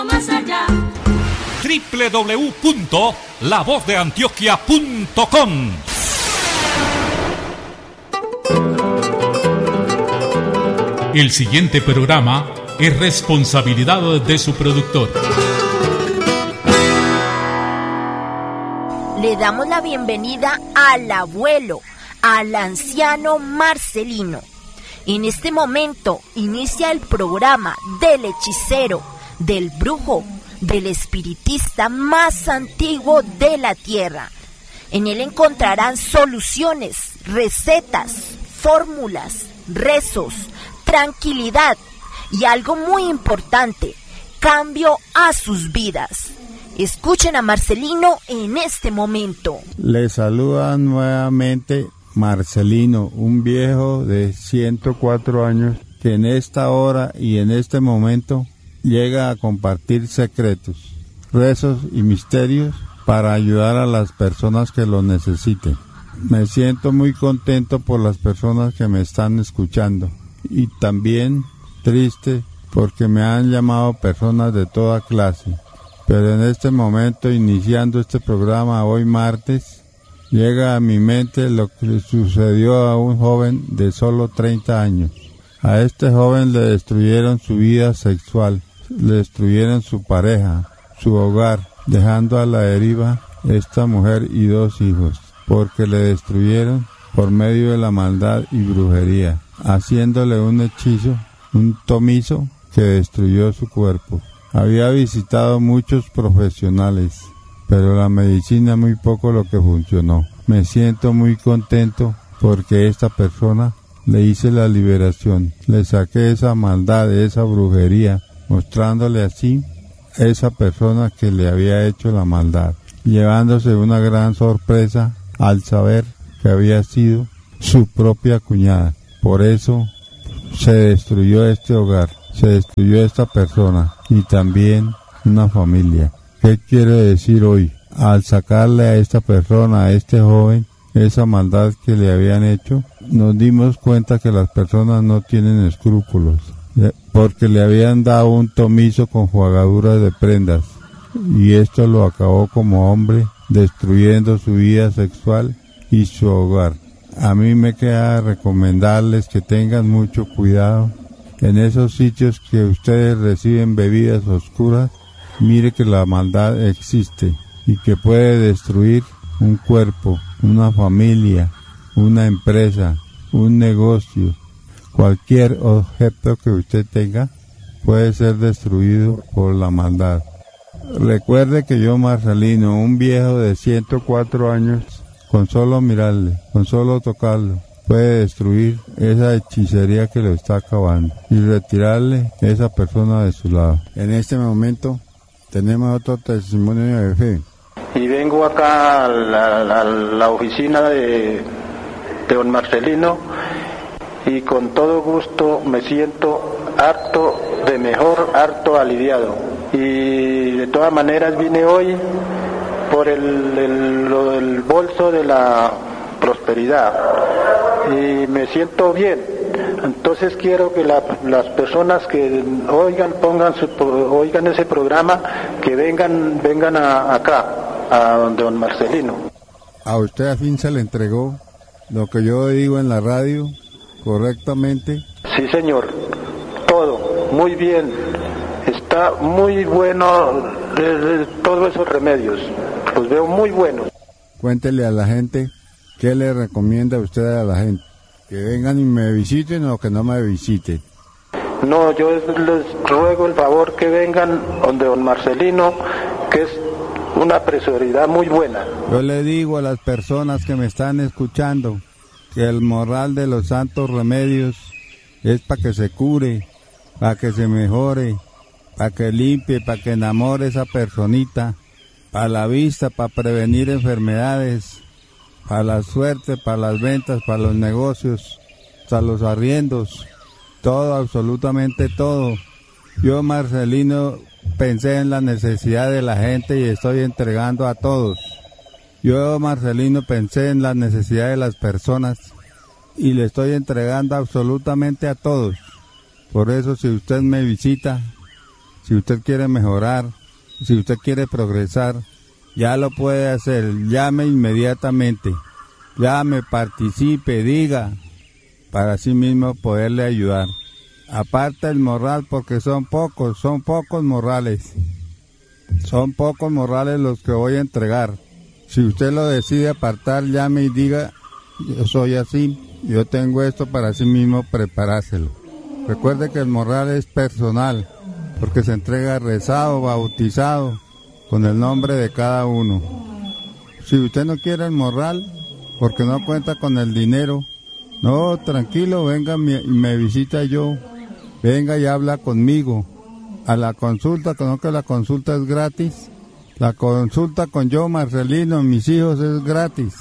Más allá. www.lavozdeantioquia.com. El siguiente programa es responsabilidad de su productor. Le damos la bienvenida al abuelo, al anciano Marcelino. En este momento inicia el programa del hechicero, del brujo, del espiritista más antiguo de la tierra. En él encontrarán soluciones, recetas, fórmulas, rezos, tranquilidad y algo muy importante, cambio a sus vidas. Escuchen a Marcelino en este momento. Le saluda nuevamente Marcelino, un viejo de 104 años que en esta hora y en este momento llega a compartir secretos, rezos y misterios para ayudar a las personas que lo necesiten. Me siento muy contento por las personas que me están escuchando y también triste porque me han llamado personas de toda clase. Pero en este momento, iniciando este programa hoy martes, llega a mi mente lo que le sucedió a un joven de solo 30 años. A este joven le destruyeron su vida sexual, le destruyeron su pareja, su hogar, dejando a la deriva esta mujer y 2 hijos, porque le destruyeron por medio de la maldad y brujería, haciéndole un hechizo, un tomizo que destruyó su cuerpo. Había visitado muchos profesionales, pero la medicina muy poco lo que funcionó. Me siento muy contento porque esta persona le hice la liberación, le saqué esa maldad, esa brujería, mostrándole así a esa persona que le había hecho la maldad, llevándose una gran sorpresa al saber que había sido su propia cuñada. Por eso se destruyó este hogar, se destruyó esta persona y también una familia. ¿Qué quiero decir hoy? Al sacarle a esta persona, a este joven, esa maldad que le habían hecho, nos dimos cuenta que las personas no tienen escrúpulos, porque le habían dado un tomizo con jugaduras de prendas, y esto lo acabó como hombre, destruyendo su vida sexual y su hogar. A mí me queda recomendarles que tengan mucho cuidado en esos sitios que ustedes reciben bebidas oscuras. Mire que la maldad existe y que puede destruir un cuerpo, una familia, una empresa, un negocio. Cualquier objeto que usted tenga puede ser destruido por la maldad. Recuerde que yo, Marcelino, un viejo de 104 años, con solo mirarle, con solo tocarlo, puede destruir esa hechicería que lo está acabando y retirarle esa persona de su lado. En este momento tenemos otro testimonio de fe. Y vengo acá a la oficina de don Marcelino y con todo gusto me siento harto de mejor, harto aliviado. Y de todas maneras vine hoy por lo del bolso de la prosperidad y me siento bien. Entonces quiero que las personas que oigan ese programa, que vengan acá, a don Marcelino. ¿A usted al fin se le entregó lo que yo digo en la radio correctamente? Sí, señor, todo, muy bien, está muy bueno todos esos remedios, los veo muy buenos. Cuéntele a la gente, ¿qué le recomienda usted a la gente? ¿Que vengan y me visiten o que no me visiten? No, yo les ruego el favor que vengan donde don Marcelino, que es una prioridad muy buena. Yo le digo a las personas que me están escuchando que el moral de los santos remedios es para que se cure, para que se mejore, para que limpie, para que enamore esa personita, para la vista, para prevenir enfermedades, para la suerte, para las ventas, para los negocios, para los arriendos, todo, absolutamente todo. Yo, Marcelino, pensé en la necesidad de la gente y estoy entregando a todos. Yo, Marcelino, pensé en la necesidad de las personas y le estoy entregando absolutamente a todos. Por eso, si usted me visita, Si usted quiere mejorar, si usted quiere progresar, ya lo puede hacer. Llame inmediatamente. Llame, participe, diga, para así mismo poderle ayudar. Aparta el morral porque son pocos morrales. Son pocos morrales los que voy a entregar. Si usted lo decide apartar, llame y diga, yo soy así, yo tengo esto para así mismo preparárselo. Recuerde que el morral es personal, porque se entrega rezado, bautizado, con el nombre de cada uno. Si usted no quiere el morral, porque no cuenta con el dinero, no, tranquilo, venga y me visita yo, venga y habla conmigo. A la consulta, conozco que la consulta es gratis. La consulta con yo, Marcelino, mis hijos, es gratis.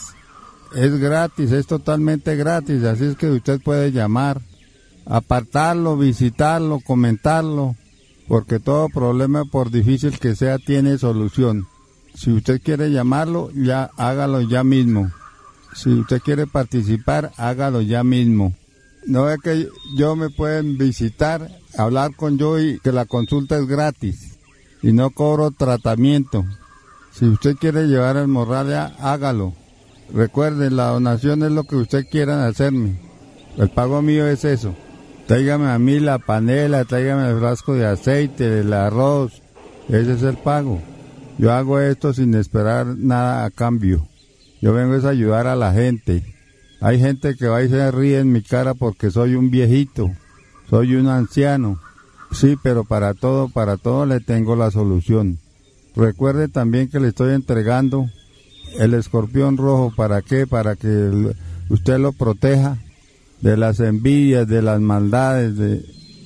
Es gratis, es totalmente gratis, así es que usted puede llamar, apartarlo, visitarlo, comentarlo, porque todo problema, por difícil que sea, tiene solución. Si usted quiere llamarlo, ya hágalo ya mismo. Si usted quiere participar, hágalo ya mismo. No es que yo me pueden visitar, hablar con yo y que la consulta es gratis y no cobro tratamiento. Si usted quiere llevar el morral, ya hágalo. Recuerden, la donación es lo que usted quiera hacerme. El pago mío es eso. Tráigame a mí la panela, tráigame el frasco de aceite, el arroz. Ese es el pago. Yo hago esto sin esperar nada a cambio. Yo vengo a ayudar a la gente. Hay gente que va y se ríe en mi cara porque soy un viejito, soy un anciano. Sí, pero para todo le tengo la solución. Recuerde también que le estoy entregando el escorpión rojo. ¿Para qué? Para que usted lo proteja de las envidias, de las maldades, de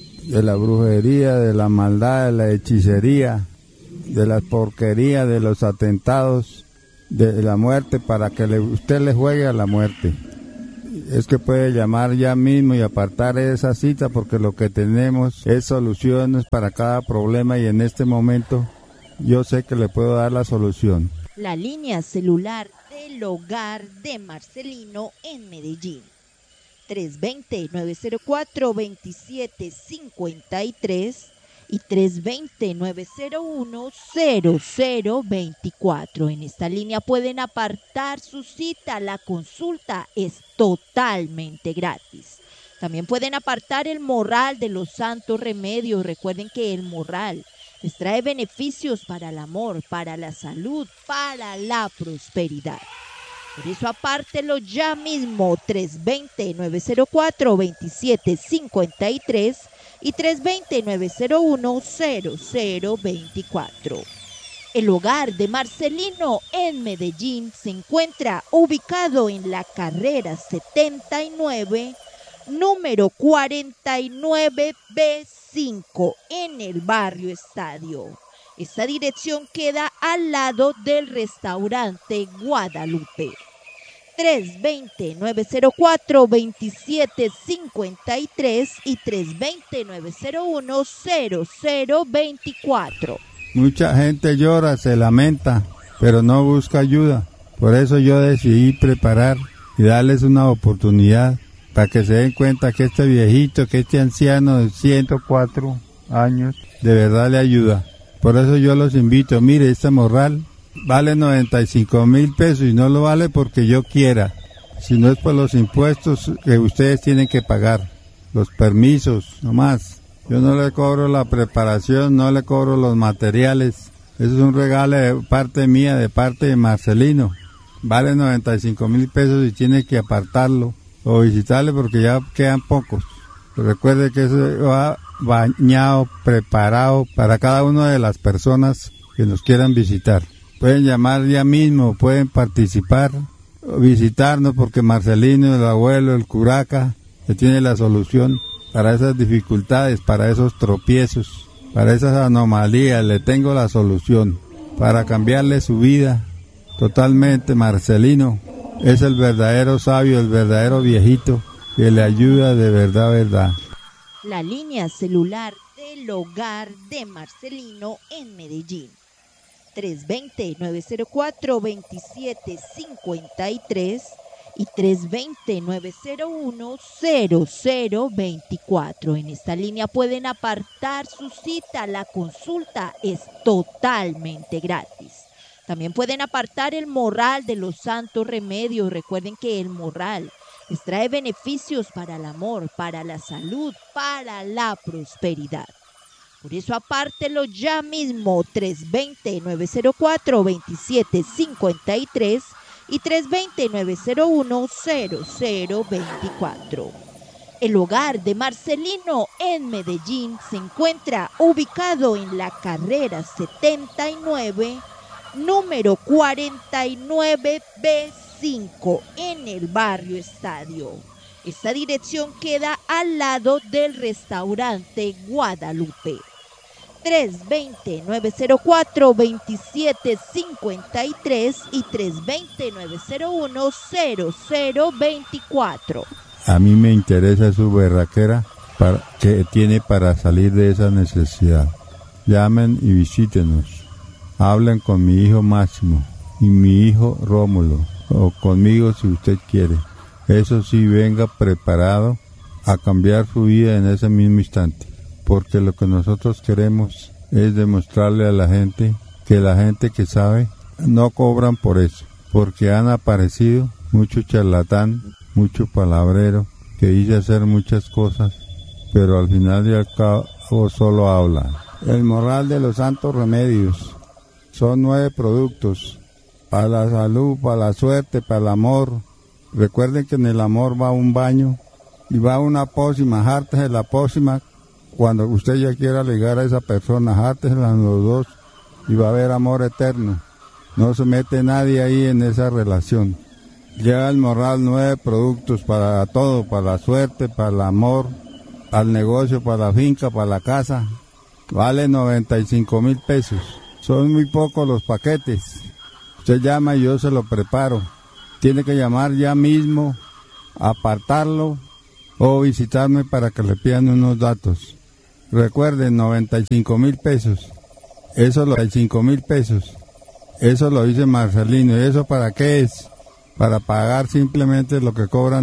la brujería, de la maldad, de la hechicería, de la porquería, de los atentados, de la muerte, para que usted le juegue a la muerte. Es que puede llamar ya mismo y apartar esa cita, porque lo que tenemos es soluciones para cada problema y en este momento yo sé que le puedo dar la solución. La línea celular del hogar de Marcelino en Medellín. 320-904-2753 y 320-901-0024. En esta línea pueden apartar su cita. La consulta es totalmente gratis. También pueden apartar el morral de los santos remedios. Recuerden que el morral les trae beneficios para el amor, para la salud, para la prosperidad. Por eso apártelo ya mismo. 320-904-2753 y 320-901-0024. El hogar de Marcelino en Medellín se encuentra ubicado en la carrera 79, número 49B5, en el barrio Estadio. Esta dirección queda al lado del restaurante Guadalupe. 320-904-2753 y 320-901-0024. Mucha gente llora, se lamenta, pero no busca ayuda. Por eso yo decidí preparar y darles una oportunidad para que se den cuenta que este viejito, que este anciano de 104 años, de verdad le ayuda. Por eso yo los invito, mire, este morral vale 95,000 pesos y no lo vale porque yo quiera, sino es por los impuestos que ustedes tienen que pagar, los permisos, nomás. Yo no le cobro la preparación, no le cobro los materiales. Eso es un regalo de parte mía, de parte de Marcelino. Vale 95,000 pesos y tiene que apartarlo o visitarle porque ya quedan pocos. Pero recuerde que eso va bañado, preparado para cada una de las personas que nos quieran visitar. Pueden llamar ya mismo, pueden participar, visitarnos, porque Marcelino, el abuelo, el curaca, que tiene la solución para esas dificultades, para esos tropiezos, para esas anomalías. Le tengo la solución para cambiarle su vida totalmente. Marcelino es el verdadero sabio, el verdadero viejito que le ayuda de verdad, verdad. La línea celular del hogar de Marcelino en Medellín. 320-904-2753 y 320-901-0024. En esta línea pueden apartar su cita. La consulta es totalmente gratis. También pueden apartar el morral de los santos remedios. Recuerden que el morral les trae beneficios para el amor, para la salud, para la prosperidad. Por eso apártelo ya mismo, 320-904-2753 y 320-901-0024. El hogar de Marcelino en Medellín se encuentra ubicado en la carrera 79, número 49B5, en el barrio Estadio. Esta dirección queda al lado del restaurante Guadalupe. 320-904-2753 y 320-901-0024. A mí me interesa su berraquera que tiene para salir de esa necesidad. Llamen y visítenos. Hablen con mi hijo Máximo y mi hijo Rómulo, o conmigo si usted quiere. Eso sí, venga preparado a cambiar su vida en ese mismo instante. Porque lo que nosotros queremos es demostrarle a la gente que sabe no cobran por eso, porque han aparecido mucho charlatán, mucho palabrero, que dice hacer muchas cosas, pero al final y al cabo solo habla. El morral de los santos remedios, son 9 productos, para la salud, para la suerte, para el amor. Recuerden que en el amor va un baño y va una pócima, jártese la pócima. Cuando usted ya quiera ligar a esa persona, jártesela los dos y va a haber amor eterno. No se mete nadie ahí en esa relación. Lleva el morral 9 productos para todo, para la suerte, para el amor, al negocio, para la finca, para la casa. Vale 95,000 pesos. Son muy pocos los paquetes. Usted llama y yo se lo preparo. Tiene que llamar ya mismo, apartarlo o visitarme para que le pidan unos datos. Recuerden, 95,000 pesos. Eso lo dice Marcelino. ¿Y eso para qué es? Para pagar simplemente lo que cobran